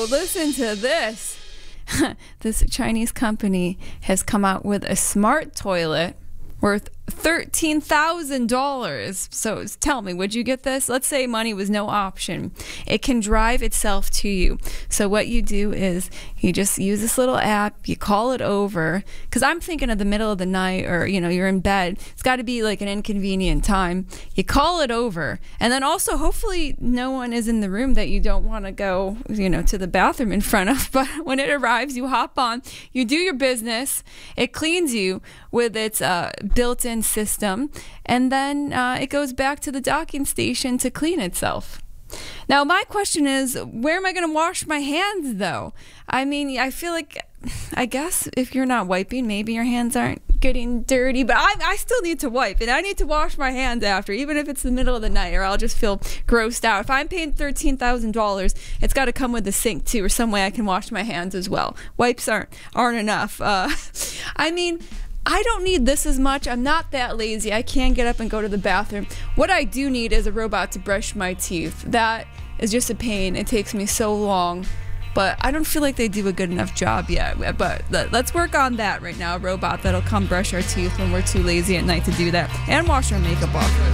So listen to this. This Chinese company has come out with a smart toilet worth $13,000. So tell me, would you get this? Let's say money was no option. It can drive itself to you. So what you do is you just use this little app, you call it over, because I'm thinking of the middle of the night, or you're in bed. It's got to be like an inconvenient time. You call it over, and then also hopefully no one is in the room that you don't want to go to the bathroom in front of. But when it arrives, you hop on, you do your business, it cleans you with its built-in system, and then it goes back to the docking station to clean itself. Now, my question is, where am I going to wash my hands, though? I mean, I feel like, I guess if you're not wiping, maybe your hands aren't getting dirty, but I still need to wipe, and I need to wash my hands after, even if it's the middle of the night, or I'll just feel grossed out. If I'm paying $13,000, it's got to come with a sink, too, or some way I can wash my hands as well. Wipes aren't enough. I mean, I don't need this as much. I'm not that lazy. I can get up and go to the bathroom. What I do need is a robot to brush my teeth. That is just a pain. It takes me so long. But I don't feel like they do a good enough job yet. But let's work on that right now. A robot that'll come brush our teeth when we're too lazy at night to do that. And wash our makeup off.